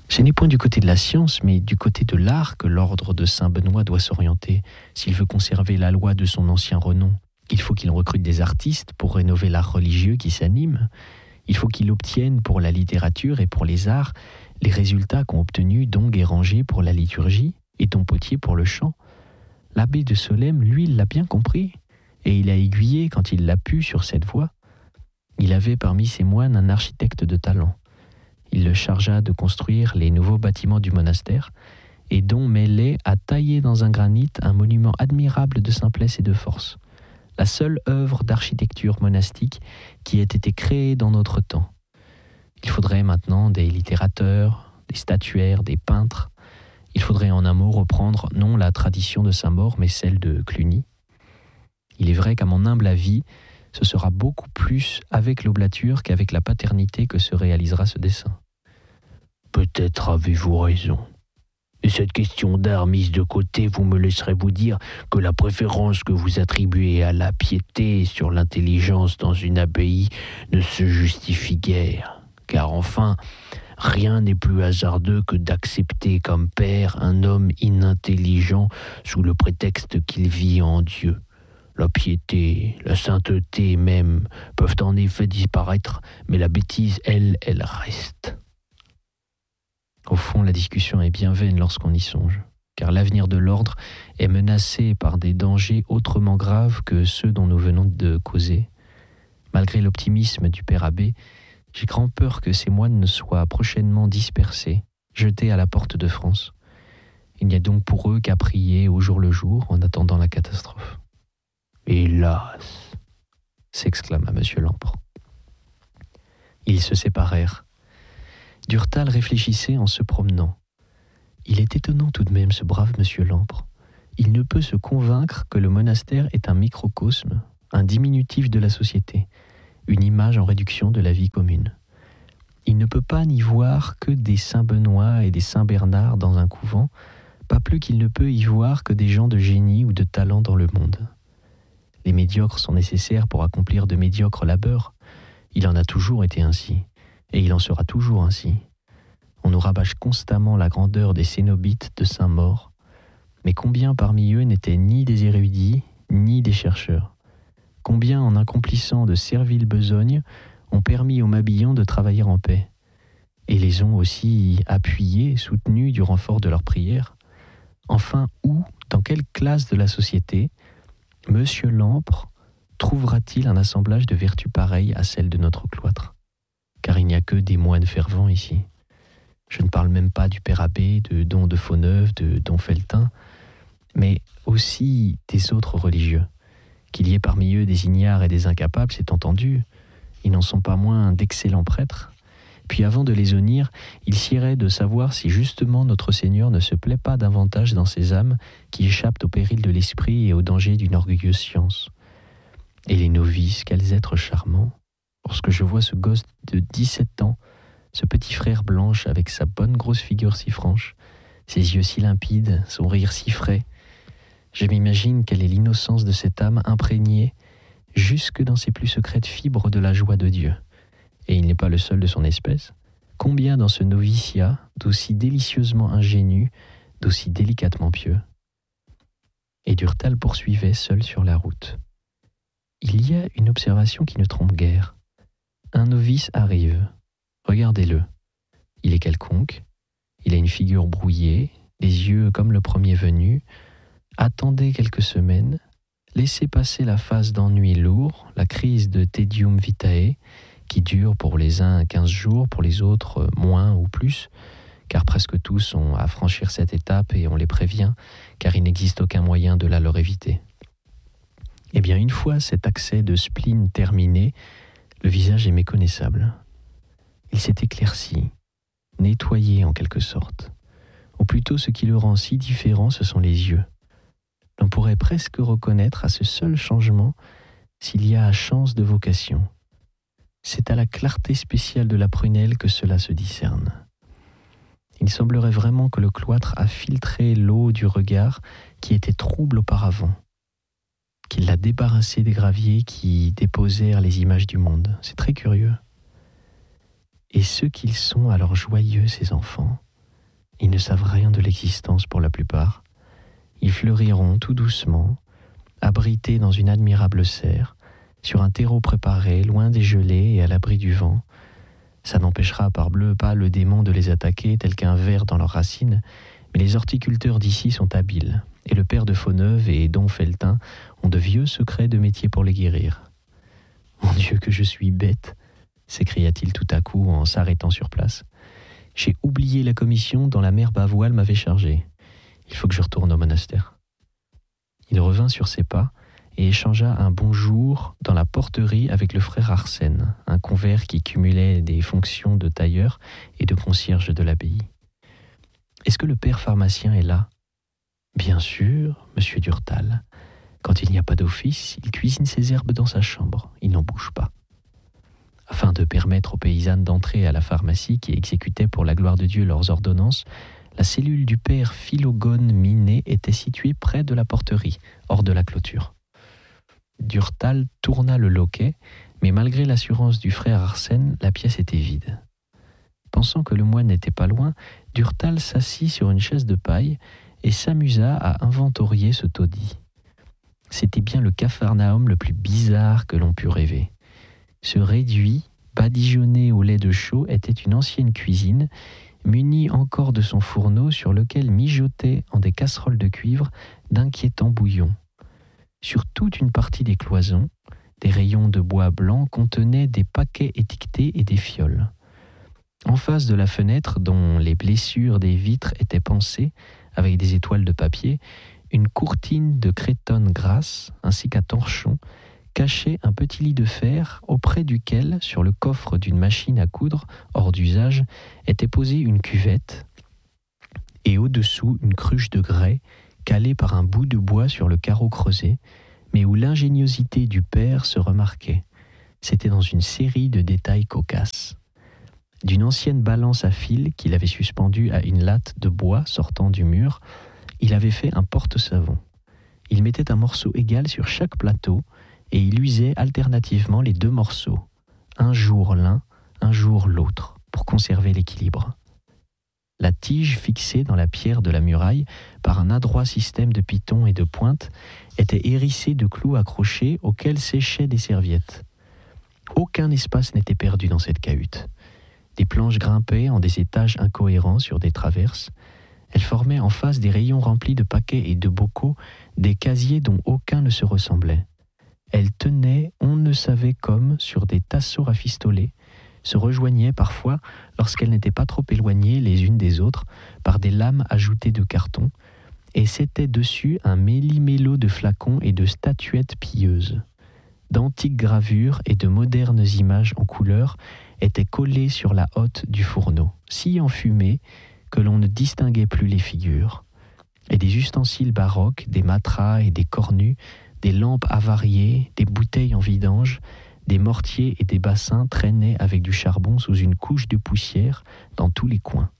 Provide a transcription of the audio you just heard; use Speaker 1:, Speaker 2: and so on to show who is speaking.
Speaker 1: Ce n'est point du côté de la science, mais du côté de l'art que l'ordre de Saint-Benoît doit s'orienter s'il veut conserver la loi de son ancien renom. Il faut qu'il recrute des artistes pour rénover l'art religieux qui s'anime. Il faut qu'il obtienne pour la littérature et pour les arts les résultats qu'ont obtenus Dongue et Ranger pour la liturgie et Tompotier pour le chant. L'abbé de Solesmes, lui, il l'a bien compris, et il a aiguillé quand il l'a pu sur cette voie. Il avait parmi ses moines un architecte de talent. Il le chargea de construire les nouveaux bâtiments du monastère, et Don Mellet a taillé dans un granit un monument admirable de simplesse et de force, la seule œuvre d'architecture monastique qui ait été créée dans notre temps. Il faudrait maintenant des littérateurs, des statuaires, des peintres. Il faudrait en un mot reprendre non la tradition de Saint-Maur, mais celle de Cluny. Il est vrai qu'à mon humble avis, ce sera beaucoup plus avec l'oblature qu'avec la paternité que se réalisera ce dessin.
Speaker 2: Peut-être avez-vous raison. Et cette question d'art mise de côté, vous me laisserez vous dire que la préférence que vous attribuez à la piété sur l'intelligence dans une abbaye ne se justifie guère. Car enfin, rien n'est plus hasardeux que d'accepter comme père un homme inintelligent sous le prétexte qu'il vit en Dieu. La piété, la sainteté même peuvent en effet disparaître, mais la bêtise, elle reste.
Speaker 1: Au fond, la discussion est bien vaine lorsqu'on y songe, car l'avenir de l'ordre est menacé par des dangers autrement graves que ceux dont nous venons de causer. Malgré l'optimisme du père abbé, j'ai grand peur que ces moines ne soient prochainement dispersés, jetés à la porte de France. Il n'y a donc pour eux qu'à prier au jour le jour en attendant la catastrophe.
Speaker 2: Hélas,
Speaker 1: s'exclama M. Lampre. Ils se séparèrent. Durtal réfléchissait en se promenant. Il est étonnant tout de même, ce brave M. Lampre. Il ne peut se convaincre que le monastère est un microcosme, un diminutif de la société, une image en réduction de la vie commune. Il ne peut pas n'y voir que des Saint-Benoît et des Saint-Bernard dans un couvent, pas plus qu'il ne peut y voir que des gens de génie ou de talent dans le monde. Les médiocres sont nécessaires pour accomplir de médiocres labeurs. Il en a toujours été ainsi, et il en sera toujours ainsi. On nous rabâche constamment la grandeur des cénobites de Saint-Maur, mais combien parmi eux n'étaient ni des érudits, ni des chercheurs? Combien, en accomplissant de serviles besognes, ont permis aux Mabillons de travailler en paix, et les ont aussi appuyés, soutenus du renfort de leurs prières? Enfin, où, dans quelle classe de la société, Monsieur Lampre trouvera-t-il un assemblage de vertus pareilles à celle de notre cloître? Car il n'y a que des moines fervents ici. Je ne parle même pas du père abbé, de Don de Fauneuve, de Don Feltin, mais aussi des autres religieux. Qu'il y ait parmi eux des ignares et des incapables, c'est entendu. Ils n'en sont pas moins d'excellents prêtres. Puis avant de les honnir, il siérait de savoir si justement notre Seigneur ne se plaît pas davantage dans ces âmes qui échappent au péril de l'esprit et au danger d'une orgueilleuse science. Et les novices, quels êtres charmants! Lorsque je vois ce gosse de 17 ans, ce petit frère blanche avec sa bonne grosse figure si franche, ses yeux si limpides, son rire si frais, je m'imagine quelle est l'innocence de cette âme imprégnée jusque dans ses plus secrètes fibres de la joie de Dieu. Et il n'est pas le seul de son espèce. Combien dans ce noviciat, d'aussi délicieusement ingénu, d'aussi délicatement pieux? Et Durtal poursuivait seul sur la route. Il y a une observation qui ne trompe guère. Un novice arrive. Regardez-le. Il est quelconque. Il a une figure brouillée, les yeux comme le premier venu. Attendez quelques semaines. Laissez passer la phase d'ennui lourd, la crise de tedium vitae, qui dure pour les uns 15 jours, pour les autres moins ou plus, car presque tous ont à franchir cette étape et on les prévient, car il n'existe aucun moyen de la leur éviter. Eh bien, une fois cet accès de spleen terminé, le visage est méconnaissable. Il s'est éclairci, nettoyé en quelque sorte. Ou plutôt, ce qui le rend si différent, ce sont les yeux. L'on pourrait presque reconnaître à ce seul changement s'il y a chance de vocation. C'est à la clarté spéciale de la prunelle que cela se discerne. Il semblerait vraiment que le cloître a filtré l'eau du regard qui était trouble auparavant, qu'il l'a débarrassé des graviers qui déposèrent les images du monde. C'est très curieux. Et ceux qu'ils sont alors joyeux, ces enfants, Ils ne savent rien de l'existence pour la plupart. Ils fleuriront tout doucement, abrités dans une admirable serre, sur un terreau préparé, loin des gelées et à l'abri du vent. Ça n'empêchera parbleu pas le démon de les attaquer tel qu'un ver dans leurs racines, mais les horticulteurs d'ici sont habiles, et le père de Fauneuve et Don Feltin ont de vieux secrets de métier pour les guérir. « Mon Dieu, que je suis bête !» s'écria-t-il tout à coup en s'arrêtant sur place. « J'ai oublié la commission dont la mère Bavoile m'avait chargé. Il faut que je retourne au monastère. » Il revint sur ses pas et échangea un bonjour dans la porterie avec le frère Arsène, un convers qui cumulait des fonctions de tailleur et de concierge de l'abbaye. « Est-ce que le père pharmacien est là ?»« Bien sûr, monsieur Durtal. Quand il n'y a pas d'office, il cuisine ses herbes dans sa chambre. Il n'en bouge pas. » Afin de permettre aux paysannes d'entrer à la pharmacie qui exécutait pour la gloire de Dieu leurs ordonnances, la cellule du père Philogone Minet était située près de la porterie, hors de la clôture. Durtal tourna le loquet, mais malgré l'assurance du frère Arsène, la pièce était vide. Pensant que le moine n'était pas loin, Durtal s'assit sur une chaise de paille et s'amusa à inventorier ce taudis. C'était bien le capharnaüm le plus bizarre que l'on pût rêver. Ce réduit, badigeonné au lait de chaux, était une ancienne cuisine, munie encore de son fourneau sur lequel mijotaient en des casseroles de cuivre d'inquiétants bouillons. Sur toute une partie des cloisons, des rayons de bois blanc contenaient des paquets étiquetés et des fioles. En face de la fenêtre, dont les blessures des vitres étaient pansées avec des étoiles de papier, une courtine de crétonne grasse ainsi qu'un torchon cachait un petit lit de fer auprès duquel, sur le coffre d'une machine à coudre hors d'usage, était posée une cuvette et au-dessous une cruche de grès calée par un bout de bois sur le carreau creusé, mais où l'ingéniosité du père se remarquait. C'était dans une série de détails cocasses. D'une ancienne balance à fil qu'il avait suspendue à une latte de bois sortant du mur, il avait fait un porte-savon. Il mettait un morceau égal sur chaque plateau et il usait alternativement les deux morceaux, un jour l'un, un jour l'autre, pour conserver l'équilibre. La tige fixée dans la pierre de la muraille par un adroit système de pitons et de pointes était hérissée de clous accrochés auxquels séchaient des serviettes. Aucun espace n'était perdu dans cette cahute. Des planches grimpaient en des étages incohérents sur des traverses. Elles formaient en face des rayons remplis de paquets et de bocaux, des casiers dont aucun ne se ressemblait. Elles tenaient, on ne savait comme, sur des tasseaux rafistolés, se rejoignaient parfois, lorsqu'elles n'étaient pas trop éloignées les unes des autres, par des lames ajoutées de carton, et c'était dessus un méli-mélo de flacons et de statuettes pieuses. D'antiques gravures et de modernes images en couleur étaient collées sur la hotte du fourneau, si enfumées que l'on ne distinguait plus les figures. Et des ustensiles baroques, des matras et des cornues, des lampes avariées, des bouteilles en vidange, des mortiers et des bassins traînaient avec du charbon sous une couche de poussière dans tous les coins.